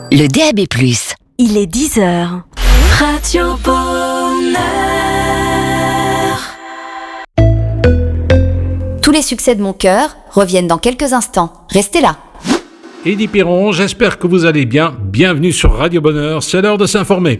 le DAB+. Il est 10h. Radio Bonheur. Tous les succès de mon cœur reviennent dans quelques instants. Restez là. Eddie Piron, j'espère que vous allez bien. Bienvenue sur Radio Bonheur, c'est l'heure de s'informer.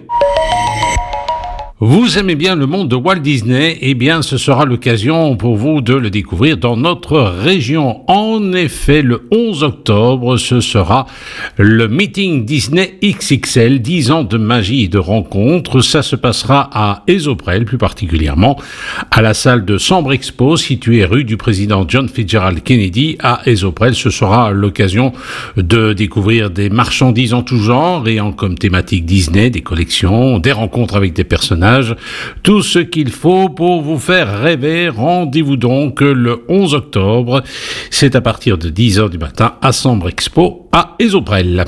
Vous aimez bien le monde de Walt Disney? Eh bien, ce sera l'occasion pour vous de le découvrir dans notre région. En effet, le 11 octobre, ce sera le Meeting Disney XXL, 10 ans de magie et de rencontres. Ça se passera à Esoprel, plus particulièrement à la salle de Sambre Expo, située rue du président John Fitzgerald Kennedy à Esoprel. Ce sera l'occasion de découvrir des marchandises en tout genre et en comme thématique Disney, des collections, des rencontres avec des personnages. Tout ce qu'il faut pour vous faire rêver. Rendez-vous donc le 11 octobre. C'est à partir de 10h du matin à Sambre Expo à Esoprel.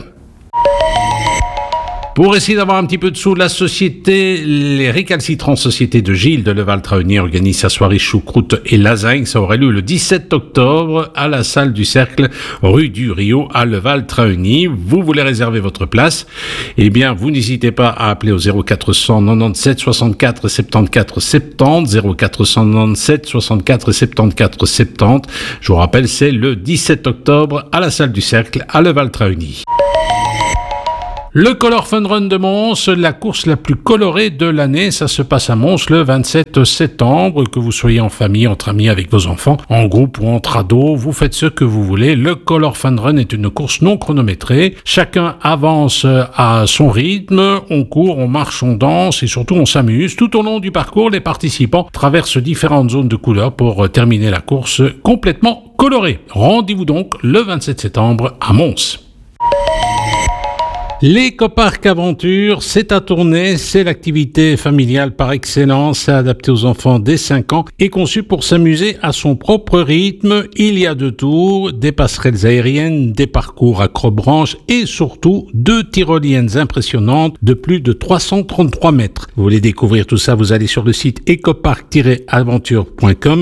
Pour essayer d'avoir un petit peu de sous, la société, les récalcitrants sociétés de Gilles de Leval-Traunier organise sa soirée choucroute et lasagne. Ça aurait lieu le 17 octobre à la salle du Cercle, rue du Rio à Leval-Traunier. Vous voulez réserver votre place? Eh bien, vous n'hésitez pas à appeler au 0497 64 74 70, 0497 64 74 70. Je vous rappelle, c'est le 17 octobre à la salle du Cercle à Leval-Traunier. Le Color Fun Run de Mons, la course la plus colorée de l'année, ça se passe à Mons le 27 septembre. Que vous soyez en famille, entre amis, avec vos enfants, en groupe ou entre ados, vous faites ce que vous voulez. Le Color Fun Run est une course non chronométrée. Chacun avance à son rythme, on court, on marche, on danse et surtout on s'amuse. Tout au long du parcours, les participants traversent différentes zones de couleurs pour terminer la course complètement colorée. Rendez-vous donc le 27 septembre à Mons. L'Écoparc Aventure, c'est à Tournai, c'est l'activité familiale par excellence, c'est adapté aux enfants dès 5 ans et conçu pour s'amuser à son propre rythme. Il y a 2 tours, des passerelles aériennes, des parcours acrobranches et surtout 2 tyroliennes impressionnantes de plus de 333 mètres. Vous voulez découvrir tout ça, vous allez sur le site ecoparc-aventure.com,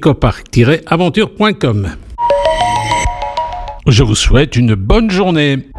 ecoparc-aventure.com. Je vous souhaite une bonne journée.